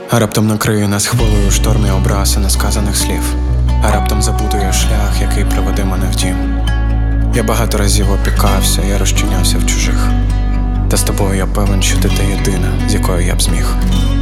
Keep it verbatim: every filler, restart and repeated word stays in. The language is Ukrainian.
А раптом накриє нас хвилею штормі образ і несказаних слів. А раптом забудую шлях, який приведе мене в дім. Я багато разів опікався, я розчинявся в чужих. Та з тобою я певен, що ти та єдина, з якою я б зміг.